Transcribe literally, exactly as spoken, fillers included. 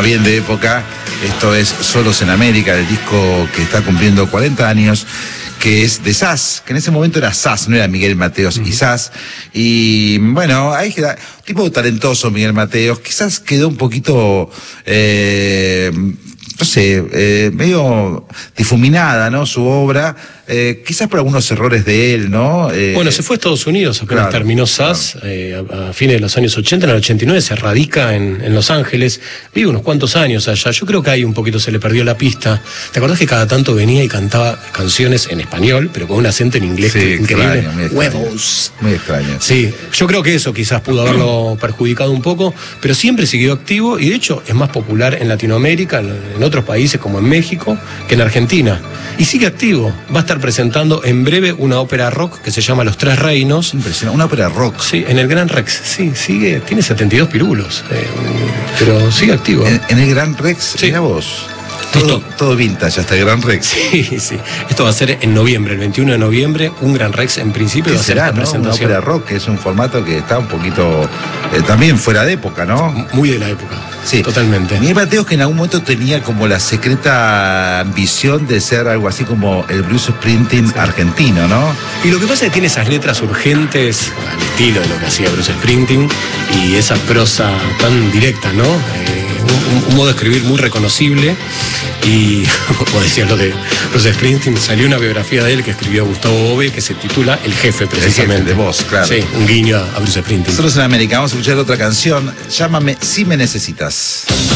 más bien de época. Esto es Solos en América, el disco que está cumpliendo cuarenta años, que es de Sass, que en ese momento era Sass, no era Miguel Mateos y Sass. Y bueno, ahí queda, tipo talentoso Miguel Mateos, quizás quedó un poquito, eh, no sé, eh, medio difuminada, ¿no? Su obra, eh, quizás por algunos errores de él, ¿no? Eh, bueno, se fue a Estados Unidos, apenas claro, terminó Sass, claro. eh, a, a fines de los años ochenta, en el ochenta y nueve se radica en, en Los Ángeles, vive unos cuantos años allá. Yo creo que ahí un poquito se le perdió la pista. ¿Te acordás que cada tanto venía y cantaba canciones en español, pero con un acento en inglés sí, increíble? Extraño, muy Huevos. Muy extraño. Sí, yo creo que eso quizás pudo haberlo perjudicado un poco, pero siempre siguió activo y de hecho es más popular en Latinoamérica, en, en otros países como en México, que en Argentina. Y sigue activo. Va a estar presentando en breve una ópera rock que se llama Los Tres Reinos. Impresionante, una ópera rock. Sí, en el Gran Rex. Sí, sigue, tiene setenta y dos pirulos, eh, pero sigue activo. En, en el Gran Rex, sí. Mira vos. Todo, todo vintage, hasta el Gran Rex. Sí, sí. Esto va a ser en noviembre, el veintiuno de noviembre, un Gran Rex en principio. ¿Qué va a ser será, esta no? presentación. Una ópera rock, que es un formato que está un poquito eh, también fuera de época, ¿no? Muy de la época. Sí, totalmente. Miguel Mateos, que en algún momento tenía como la secreta ambición de ser algo así como el Bruce Springsteen sí. argentino, ¿no? Y lo que pasa es que tiene esas letras urgentes al estilo de lo que hacía Bruce Springsteen y esa prosa tan directa, ¿no? Eh, un, un modo de escribir muy reconocible. Y, como decía lo de Bruce Springsteen, salió una biografía de él que escribió Gustavo Bove que se titula El Jefe, precisamente. El jefe de vos, claro. Sí, un guiño a Bruce Springsteen. Nosotros en América vamos a escuchar otra canción, Llámame si me necesitas.